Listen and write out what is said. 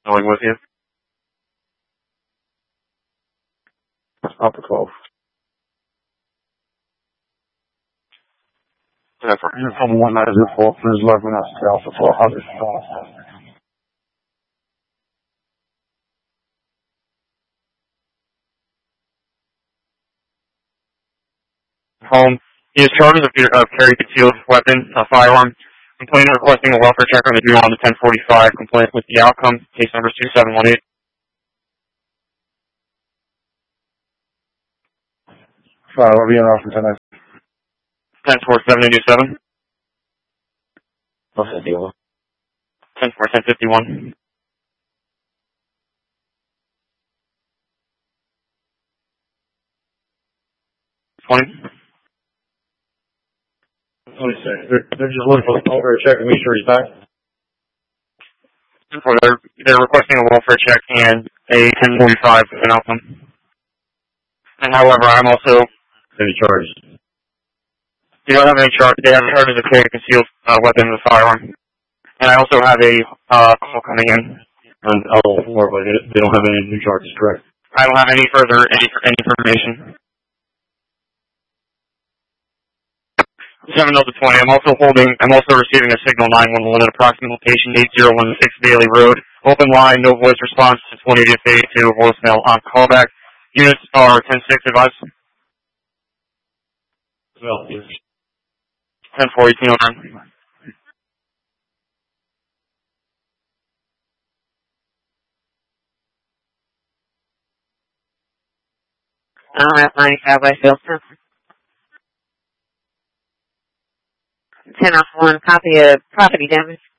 Going with you. Upper 12. From 194, please log me out to Alpha 400. Home. He is charged with carry concealed weapon, a firearm. Complainant requesting a welfare check on the due on the 1045. Complaint with the outcome. Case number 2718. 5, I'll be in office tonight. 104787. What's the deal? 1041. 20. They're just looking for the welfare check and make sure he's back. They're requesting a welfare check and a 1045 with an outcome. And however, I'm also... Any charges? You don't have any charge. They have charges of carry concealed weapon and a firearm. And I also have a call coming in. On L4, but they don't have any new charges, correct? I don't have any further any information. 7 Delta 20. I'm also receiving a signal 911 at approximate location 8016 Bailey Road. Open line, no voice response to 2082 voicemail on callback. Units are 10-6 advised. Well, 10-4-18 over. At 95 by Filter. 10-1, copy of property damage.